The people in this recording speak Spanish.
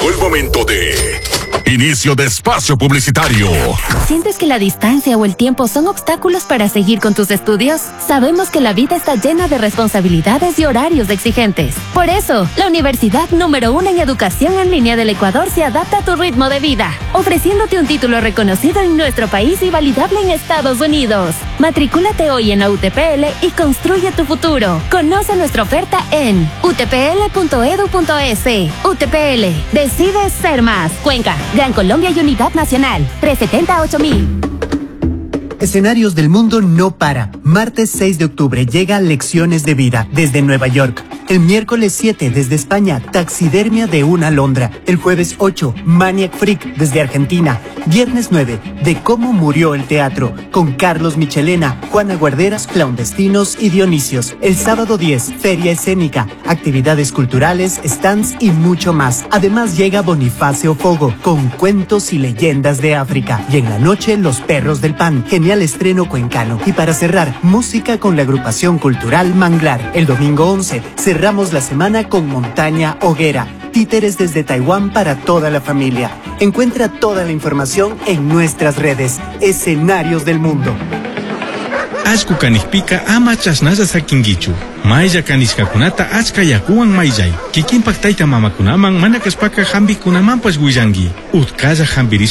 Llegó el momento de inicio de espacio publicitario. ¿Sientes que la distancia o el tiempo son obstáculos para seguir con tus estudios? Sabemos que la vida está llena de responsabilidades y horarios exigentes. Por eso, la universidad número 1 en educación en línea del Ecuador se adapta a tu ritmo de vida, ofreciéndote un título reconocido en nuestro país y validable en Estados Unidos. Matricúlate hoy en la UTPL y construye tu futuro. Conoce nuestra oferta en utpl.edu.es. UTPL, decide ser más. Cuenca, Gran Colombia y Unidad Nacional, 370-8000. Escenarios del mundo no para. Martes 6 de octubre llega Lecciones de Vida desde Nueva York. El miércoles 7 desde España, Taxidermia de una alondra. El jueves 8, Maniac Freak desde Argentina. Viernes 9, de cómo murió el teatro, con Carlos Michelena, Juana Guarderas, Clandestinos y Dionisios. El sábado 10, Feria Escénica, actividades culturales, stands y mucho más. Además llega Bonifacio Fogo, con cuentos y leyendas de África. Y en la noche, Los Perros del Pan, genial estreno cuencano. Y para cerrar, música con la agrupación cultural Manglar. El domingo 11, cerramos la semana con Montaña Hoguera, títeres desde Taiwán para toda la familia. Encuentra toda la información en nuestras redes. Escenarios del Mundo. Ashku kanishpika ama chasnasa sakingichu. Maya kanishkakunata achka yakuwan mayjay. Kikinpak tayta mamakunaman mana kaspaka hambi kunamanpas willangi. Utkalla hambiris